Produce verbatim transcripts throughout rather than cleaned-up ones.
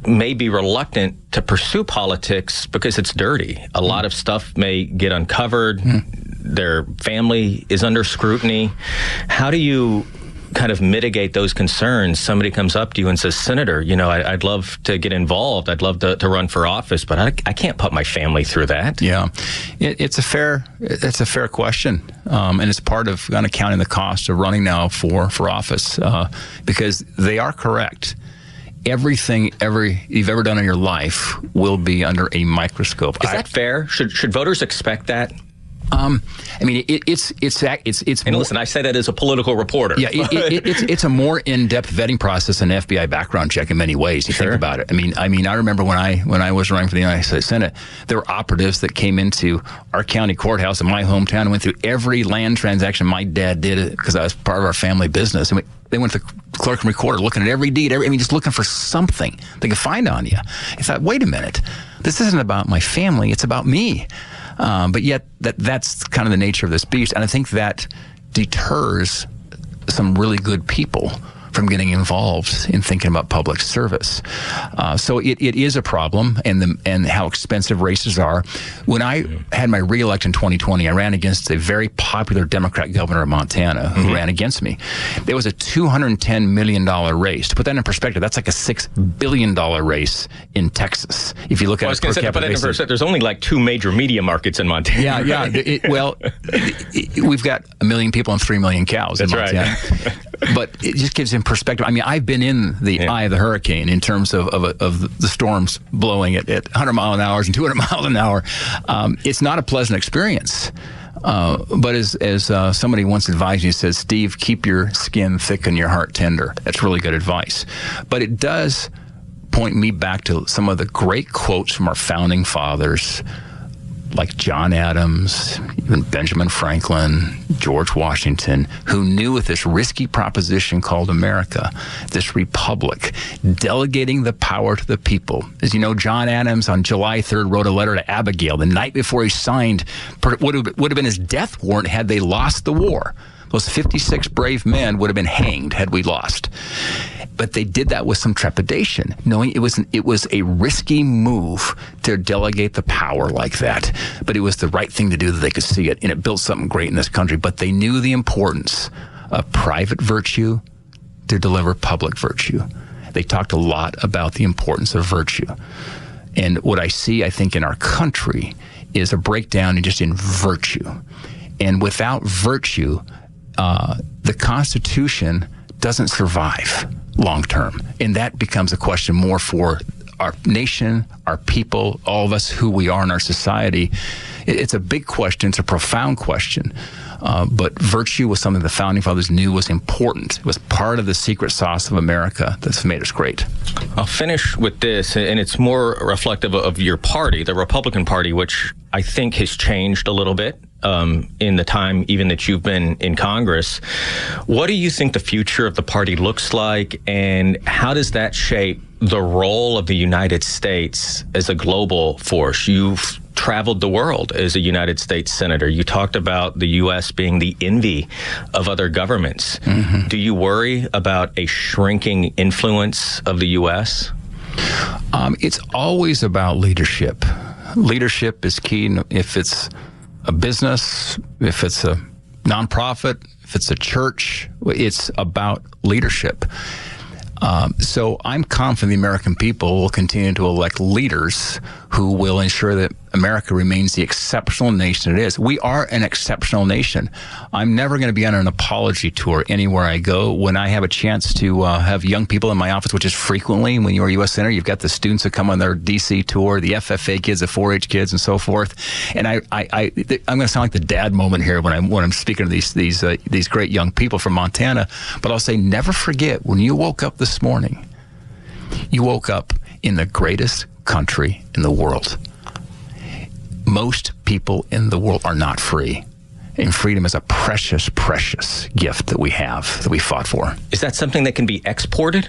may be reluctant to pursue politics because it's dirty. A mm. lot of stuff may get uncovered. Mm. Their family is under scrutiny. How do you kind of mitigate those concerns? Somebody comes up to you and says, Senator, you know, I, I'd love to get involved. I'd love to, to run for office, but I, I can't put my family through that. Yeah, it, it's a fair it's a fair question, um, and it's part of kind of counting the cost of running now for for office, uh, because they are correct. Everything every you've ever done in your life will be under a microscope. Is I, that fair? Should should voters expect that? Um, I mean, it, it's it's it's it's. And more, listen, I say that as a political reporter. Yeah, it, it, it's it's a more in-depth vetting process than an F B I background check in many ways. You sure. think about it. I mean, I mean, I remember when I when I was running for the United States Senate, there were operatives that came into our county courthouse in my hometown and went through every land transaction my dad did because I was part of our family business. And we, they went to the clerk and recorder looking at every deed. Every, I mean, just looking for something they could find on you. I thought, wait a minute, this isn't about my family. It's about me. Um, but yet that that's kind of the nature of this beast. And I think that deters some really good people from getting involved in thinking about public service. Uh, so it, it is a problem, and the and how expensive races are. When I had my re-election in twenty twenty, I ran against a very popular Democrat governor of Montana who mm-hmm. ran against me. There was a two hundred ten million dollars race. To put that in perspective, that's like a six billion dollars race in Texas. If you look well, at I was going to say, put that in perspective, there's only like two major media markets in Montana. Yeah, yeah. Right? It, well, it, it, we've got a million people and three million cows that's in Montana. Right. But it just gives him perspective. I mean, I've been in the yeah. eye of the hurricane in terms of of, of the storms blowing at, at one hundred mile an hour and two hundred miles an hour. Um, it's not a pleasant experience. Uh, but as as uh, somebody once advised me, he says, Steve, keep your skin thick and your heart tender. That's really good advice. But it does point me back to some of the great quotes from our founding fathers, like John Adams, even Benjamin Franklin, George Washington, who knew with this risky proposition called America, this republic, delegating the power to the people. As you know, John Adams on July third wrote a letter to Abigail the night before he signed what would have been his death warrant had they lost the war. Those fifty-six brave men would have been hanged had we lost. But they did that with some trepidation, knowing it was an, it was a risky move to delegate the power like that. But it was the right thing to do that they could see it, and it built something great in this country. But they knew the importance of private virtue to deliver public virtue. They talked a lot about the importance of virtue. And what I see, I think, in our country is a breakdown in just in virtue. And without virtue, uh, the Constitution doesn't survive long term. And that becomes a question more for our nation, our people, all of us, who we are in our society. It's a big question. It's a profound question. Uh, but virtue was something the Founding Fathers knew was important. It was part of the secret sauce of America that's made us great. I'll finish with this, and it's more reflective of your party, the Republican Party, which I think has changed a little bit um, in the time even that you've been in Congress. What do you think the future of the party looks like, and how does that shape the role of the United States as a global force? You've traveled the world as a United States senator. You talked about the U S being the envy of other governments. Mm-hmm. Do you worry about a shrinking influence of the U S? Um, it's always about leadership. Leadership is key. If it's a business, if it's a nonprofit, if it's a church, it's about leadership. Um, so I'm confident the American people will continue to elect leaders who will ensure that America remains the exceptional nation it is. We are an exceptional nation. I'm never going to be on an apology tour anywhere I go. When I have a chance to uh, have young people in my office, which is frequently when you're a U S Senator, you've got the students that come on their D C tour, the F F A kids, the four H kids, and so forth. And I, I, I I'm going to sound like the dad moment here when I'm when I'm speaking to these these uh, these great young people from Montana. But I'll say, never forget, when you woke up this morning, you woke up in the greatest country in the world. Most people in the world are not free. And freedom is a precious, precious gift that we have, that we fought for. Is that something that can be exported?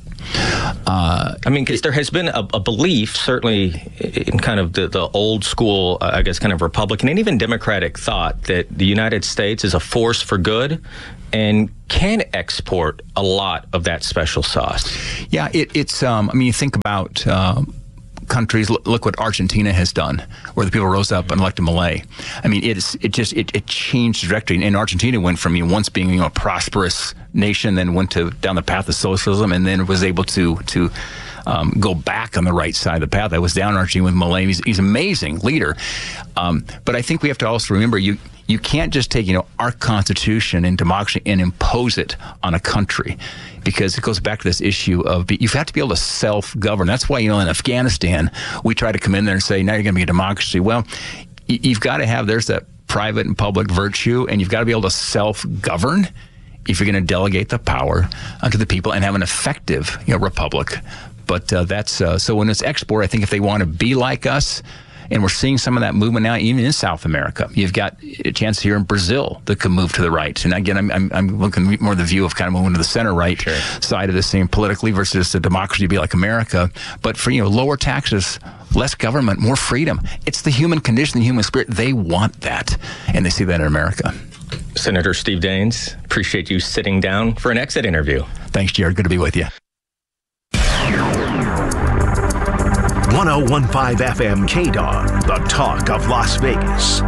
Uh, I mean, because there has been a, a belief, certainly in kind of the, the old school, uh, I guess, kind of Republican and even Democratic thought that the United States is a force for good and can export a lot of that special sauce. Yeah, it, it's, um, I mean, you think about um, countries, look, look what Argentina has done, where the people rose up and elected Milei. I mean, it is, it just, it, it changed the trajectory. And Argentina went from, you know, once being, you know, a prosperous nation, then went to down the path of socialism, and then was able to, to, Um, go back on the right side of the path. I was down in Argentina with Milei. He's, he's an amazing leader. Um, but I think we have to also remember you you can't just take, you know, our Constitution and democracy and impose it on a country, because it goes back to this issue of be, you've got to be able to self-govern. That's why, you know, in Afghanistan, we try to come in there and say, now you're going to be a democracy. Well, y- you've got to have, there's that private and public virtue, and you've got to be able to self-govern if you're going to delegate the power unto the people and have an effective, you know, republic. But uh, that's uh, so when it's export, I think if they want to be like us, and we're seeing some of that movement now, even in South America. You've got a chance here in Brazil that can move to the right. And again, I'm, I'm, I'm looking more at the view of kind of moving to the center right sure. side of the same politically versus a democracy to be like America. But for, you know, lower taxes, less government, more freedom. It's the human condition, the human spirit. They want that, and they see that in America. Senator Steve Daines, appreciate you sitting down for an exit interview. Thanks, Jared. Good to be with you. one oh one point five F M K D O G, the talk of Las Vegas.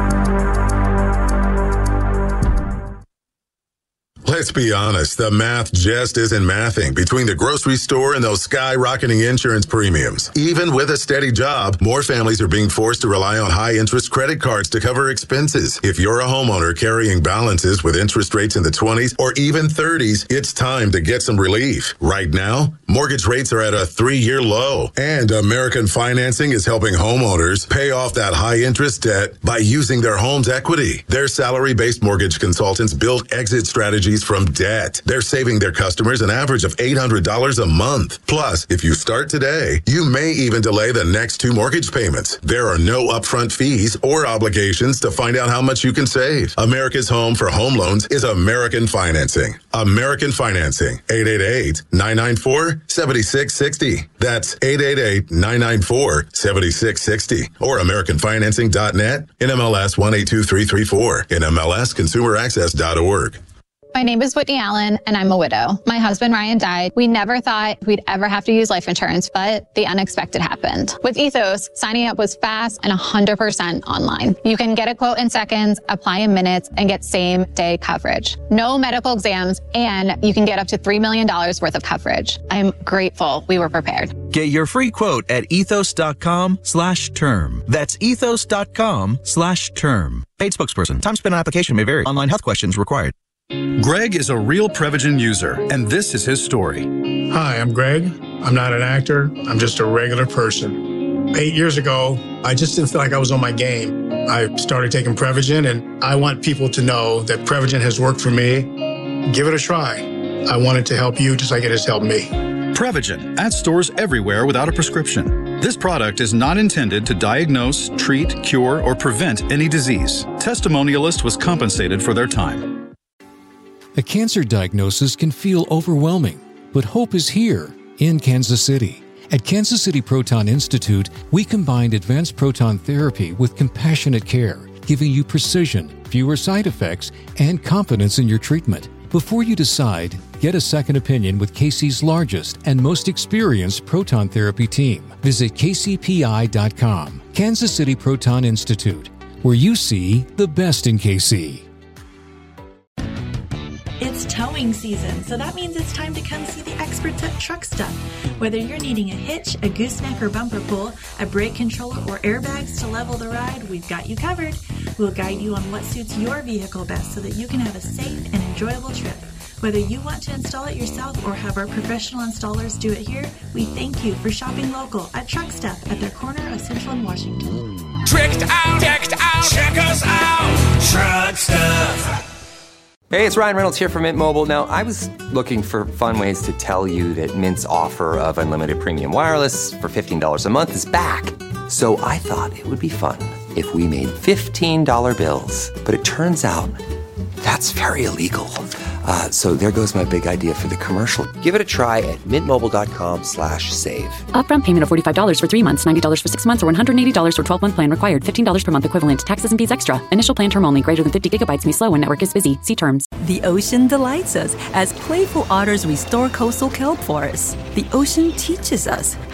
Let's be honest, the math just isn't mathing between the grocery store and those skyrocketing insurance premiums. Even with a steady job, more families are being forced to rely on high-interest credit cards to cover expenses. If you're a homeowner carrying balances with interest rates in the twenties or even thirties, it's time to get some relief. Right now, mortgage rates are at a three-year low, and American Financing is helping homeowners pay off that high-interest debt by using their home's equity. Their salary-based mortgage consultants build exit strategies from debt. They're saving their customers an average of eight hundred dollars a month. Plus, if you start today, you may even delay the next two mortgage payments. There are no upfront fees or obligations to find out how much you can save. America's home for home loans is American Financing. American Financing, eight eight eight, nine nine four, seven six six zero. That's eight eight eight, nine nine four, seven six six zero. Or American Financing dot net, N M L S one eight two three three four, N M L S consumer access dot org. My name is Whitney Allen, and I'm a widow. My husband, Ryan, died. We never thought we'd ever have to use life insurance, but the unexpected happened. With Ethos, signing up was fast and one hundred percent online. You can get a quote in seconds, apply in minutes, and get same-day coverage. No medical exams, and you can get up to three million dollars worth of coverage. I'm grateful we were prepared. Get your free quote at ethos.com slash term. That's ethos.com slash term. Paid spokesperson. Time spent on application may vary. Online health questions required. Greg is a real Prevagen user, and this is his story. Hi, I'm Greg. I'm not an actor. I'm just a regular person. Eight years ago, I just didn't feel like I was on my game. I started taking Prevagen, and I want people to know that Prevagen has worked for me. Give it a try. I want it to help you just like it has helped me. Prevagen, at stores everywhere without a prescription. This product is not intended to diagnose, treat, cure, or prevent any disease. Testimonialist was compensated for their time. A cancer diagnosis can feel overwhelming, but hope is here in Kansas City. At Kansas City Proton Institute, we combined advanced proton therapy with compassionate care, giving you precision, fewer side effects, and confidence in your treatment. Before you decide, get a second opinion with K C's largest and most experienced proton therapy team. Visit K C P I dot com. Kansas City Proton Institute, where you see the best in K C. It's towing season, so that means it's time to come see the experts at Truck Stuff. Whether you're needing a hitch, a gooseneck or bumper pull, a brake controller, or airbags to level the ride, we've got you covered. We'll guide you on what suits your vehicle best so that you can have a safe and enjoyable trip. Whether you want to install it yourself or have our professional installers do it here, we thank you for shopping local at Truck Stuff at their corner of Central and Washington. Tricked out, decked out, check us out, Truck Stuff. Hey, it's Ryan Reynolds here from Mint Mobile. Now, I was looking for fun ways to tell you that Mint's offer of unlimited premium wireless for fifteen dollars a month is back. So I thought it would be fun if we made fifteen dollar bills. But it turns out that's very illegal. Uh, so there goes my big idea for the commercial. Give it a try at mintmobile.com slash save. Upfront payment of forty-five dollars for three months, ninety dollars for six months, or one hundred eighty dollars for twelve-month plan required. fifteen dollars per month equivalent. Taxes and fees extra. Initial plan term only. Greater than fifty gigabytes may slow when network is busy. See terms. The ocean delights us as playful otters restore coastal kelp forests. The ocean teaches us